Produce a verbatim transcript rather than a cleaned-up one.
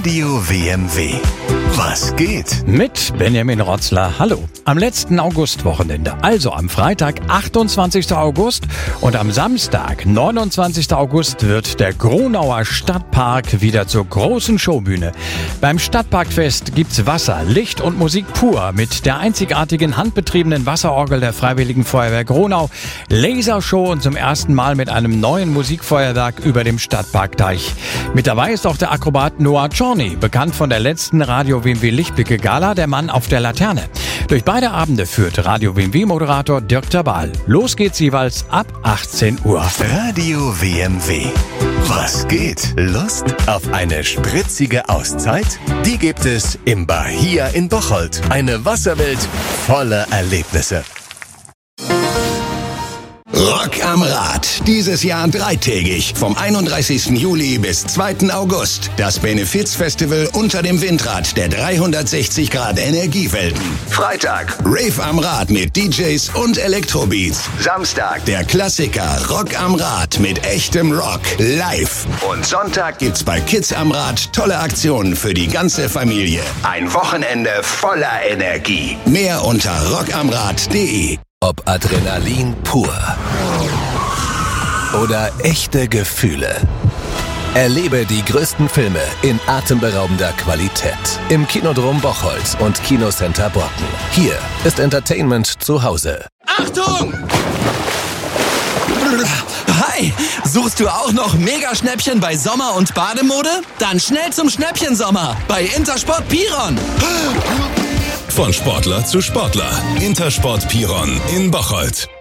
Radio W M W. Was geht? Mit Benjamin Rotzler. Hallo. Am letzten Augustwochenende, also am Freitag, achtundzwanzigsten August und am Samstag, neunundzwanzigsten August, wird der Gronauer Stadtpark wieder zur großen Showbühne. Beim Stadtparkfest gibt's Wasser, Licht und Musik pur mit der einzigartigen handbetriebenen Wasserorgel der Freiwilligen Feuerwehr Gronau, Lasershow und zum ersten Mal mit einem neuen Musikfeuerwerk über dem Stadtparkdeich. Mit dabei ist auch der Akrobat Noah Czorny, bekannt von der letzten Radio W M W Lichtblicke Gala, der Mann auf der Laterne. Durch beide Abende führt Radio W M W-Moderator Dirk Tabal. Los geht's jeweils ab achtzehn Uhr. Radio W M W. Was geht? Lust auf eine spritzige Auszeit? Die gibt es im Bahia in Bocholt. Eine Wasserwelt voller Erlebnisse. Rock am Rad. Dieses Jahr dreitägig. Vom einunddreißigsten Juli bis zweiten August. Das Benefizfestival unter dem Windrad der dreihundertsechzig Grad Energiewelten. Freitag Rave am Rad mit D Js und Elektrobeats. Samstag der Klassiker Rock am Rad mit echtem Rock live. Und Sonntag gibt's bei Kids am Rad tolle Aktionen für die ganze Familie. Ein Wochenende voller Energie. Mehr unter rockamrad punkt de. Ob Adrenalin pur oder echte Gefühle. Erlebe die größten Filme in atemberaubender Qualität im Kinodrom Bocholt und Kinocenter Brocken. Hier ist Entertainment zu Hause. Achtung! Hi! Suchst du auch noch Mega-Schnäppchen bei Sommer- und Bademode? Dann schnell zum Schnäppchensommer bei Intersport Piron! Von Sportler zu Sportler. Intersport Piron in Bocholt.